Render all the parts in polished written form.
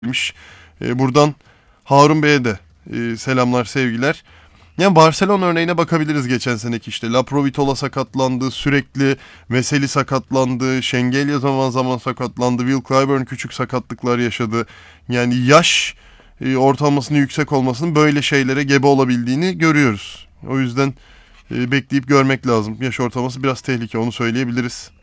demiş. Buradan Harun Bey'e de selamlar, sevgiler. Yani Barcelona örneğine bakabiliriz geçen seneki işte. Laprovitola sakatlandı, sürekli Veseli sakatlandı, Şengelya zaman zaman sakatlandı, Will Clyburn küçük sakatlıklar yaşadı. Yani yaş ortalamasının yüksek olmasının böyle şeylere gebe olabildiğini görüyoruz. O yüzden bekleyip görmek lazım. Yaş ortalaması biraz tehlike, onu söyleyebiliriz.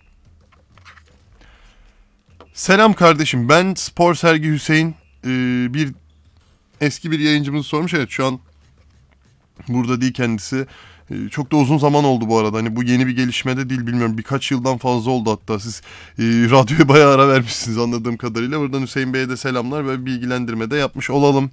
Selam kardeşim, ben Spor Sergi Hüseyin. Bir eski bir yayıncımız sormuş. Evet, şu an burada değil kendisi. Çok da uzun zaman oldu bu arada. Hani bu yeni bir gelişme de değil, bilmiyorum. Birkaç yıldan fazla oldu hatta. Siz radyoya bayağı ara vermişsiniz anladığım kadarıyla. Buradan Hüseyin Bey'e de selamlar ve bilgilendirme de yapmış olalım.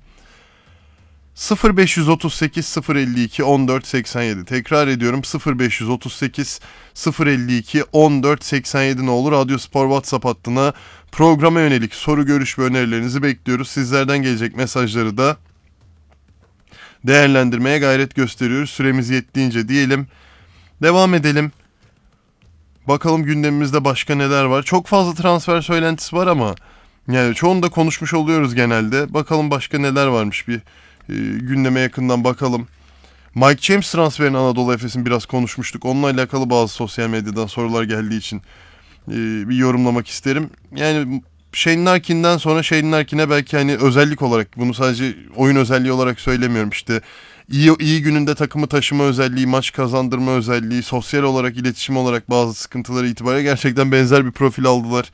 0538 052 1487. Tekrar ediyorum, 0538 052 1487 ne olur. Radyo Spor WhatsApp hattına programa yönelik soru, görüş ve önerilerinizi bekliyoruz. Sizlerden gelecek mesajları da değerlendirmeye gayret gösteriyoruz. Süremiz yettiğince diyelim. Devam edelim. Bakalım gündemimizde başka neler var. Çok fazla transfer söylentisi var ama yani çoğunu da konuşmuş oluyoruz genelde. Bakalım başka neler varmış, bir gündeme yakından bakalım. Mike James transferini Anadolu Efes'in biraz konuşmuştuk. Onunla alakalı bazı sosyal medyadan sorular geldiği için bir yorumlamak isterim. Yani Shane Larkin'den sonra Shane Larkin'e belki hani özellik olarak, bunu sadece oyun özelliği olarak söylemiyorum, işte iyi gününde takımı taşıma özelliği, maç kazandırma özelliği, sosyal olarak, iletişim olarak bazı sıkıntıları itibariyle gerçekten benzer bir profil aldılar.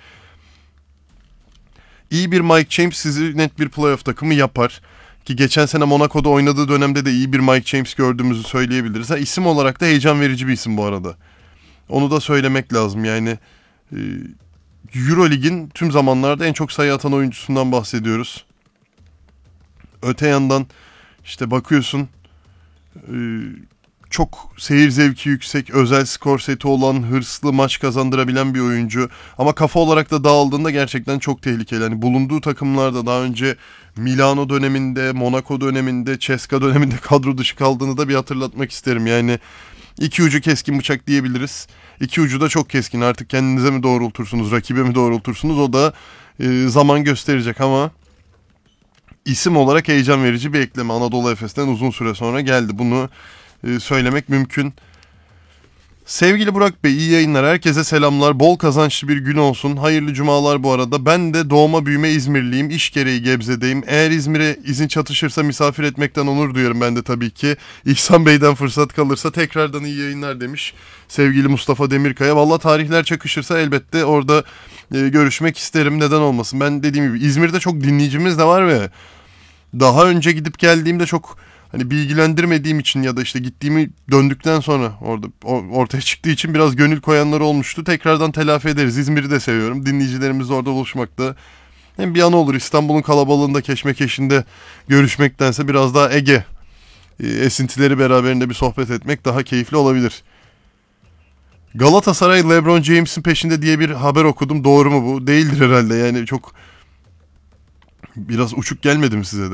İyi bir Mike James sizi net bir playoff takımı yapar. Ki geçen sene Monaco'da oynadığı dönemde de iyi bir Mike James gördüğümüzü söyleyebiliriz. Ha, isim olarak da heyecan verici bir isim bu arada. Onu da söylemek lazım. Yani e, Eurolig'in tüm zamanlarda en çok sayı atan oyuncusundan bahsediyoruz. Öte yandan işte bakıyorsun, e, çok seyir zevki yüksek, özel skor seti olan, hırslı, maç kazandırabilen bir oyuncu. Ama kafa olarak da dağıldığında gerçekten çok tehlikeli. Yani bulunduğu takımlarda daha önce Milano döneminde, Monaco döneminde, Ceska döneminde kadro dışı kaldığını da bir hatırlatmak isterim. Yani iki ucu keskin bıçak diyebiliriz. İki ucu da çok keskin. Artık kendinize mi doğrultursunuz, rakibe mi doğrultursunuz, o da zaman gösterecek ama isim olarak heyecan verici bir ekleme. Anadolu Efes'ten uzun süre sonra geldi. Bunu söylemek mümkün. Sevgili Burak Bey, iyi yayınlar. Herkese selamlar. Bol kazançlı bir gün olsun. Hayırlı cumalar bu arada. Ben de doğma büyüme İzmirliyim. İş gereği Gebze'deyim. Eğer İzmir'e izin çatışırsa misafir etmekten onur duyarım ben de tabii ki. İhsan Bey'den fırsat kalırsa tekrardan iyi yayınlar demiş sevgili Mustafa Demirkaya. Valla tarihler çakışırsa elbette orada görüşmek isterim. Neden olmasın? Ben dediğim gibi İzmir'de çok dinleyicimiz de var ve daha önce gidip geldiğimde çok hani bilgilendirmediğim için ya da işte gittiğimi döndükten sonra orada ortaya çıktığı için biraz gönül koyanlar olmuştu. Tekrardan telafi ederiz. İzmir'i de seviyorum. Dinleyicilerimizle orada buluşmakta hem bir an olur. İstanbul'un kalabalığında, keşmekeşinde görüşmektense biraz daha Ege esintileri beraberinde bir sohbet etmek daha keyifli olabilir. Galatasaray LeBron James'in peşinde diye bir haber okudum. Doğru mu bu? Değildir herhalde. Yani çok biraz uçuk gelmedi mi size de?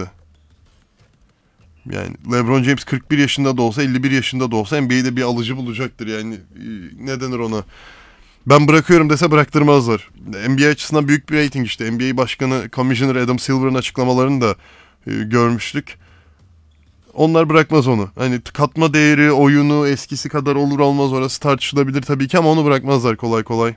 Yani LeBron James 41 yaşında da olsa, 51 yaşında da olsa NBA'de bir alıcı bulacaktır. Yani ne denir ona? Ben bırakıyorum dese bıraktırmazlar. NBA açısından büyük bir rating işte. NBA Başkanı Commissioner Adam Silver'ın açıklamalarını da görmüştük. Onlar bırakmaz onu. Hani katma değeri, oyunu eskisi kadar olur olmaz orası tartışılabilir tabii ki ama onu bırakmazlar kolay kolay.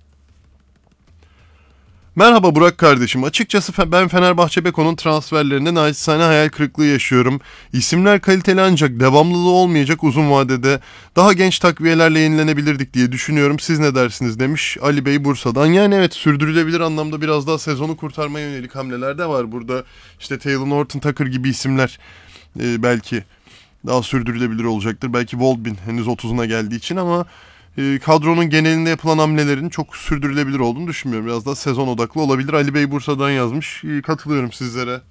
Merhaba Burak kardeşim. Açıkçası ben Fenerbahçe Beko'nun transferlerinde naçizane hayal kırıklığı yaşıyorum. İsimler kaliteli ancak devamlılığı olmayacak uzun vadede. Daha genç takviyelerle yenilenebilirdik diye düşünüyorum. Siz ne dersiniz demiş Ali Bey Bursa'dan. Yani evet, sürdürülebilir anlamda biraz daha sezonu kurtarmaya yönelik hamleler de var burada. İşte Taylor Norton Tucker gibi isimler belki daha sürdürülebilir olacaktır. Belki Waldbin henüz 30'una geldiği için ama kadronun genelinde yapılan hamlelerin çok sürdürülebilir olduğunu düşünmüyorum. Biraz daha sezon odaklı olabilir. Ali Bey Bursa'dan yazmış. Katılıyorum sizlere.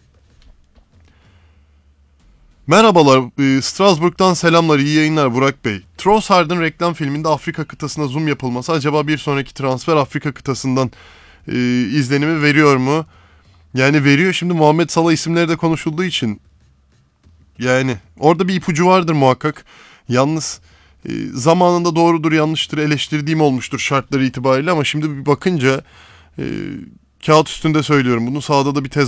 Merhabalar, Strasbourg'dan selamlar, iyi yayınlar Burak Bey. Trossard'ın reklam filminde Afrika kıtasına zoom yapılması acaba bir sonraki transfer Afrika kıtasından izlenimi veriyor mu? Yani veriyor. Şimdi Muhammed Salah isimleri de konuşulduğu için yani orada bir ipucu vardır muhakkak. Yalnız zamanında doğrudur yanlıştır eleştirdiğim olmuştur şartları itibariyle ama şimdi bir bakınca Kağıt üstünde söylüyorum bunu. Sahada da bir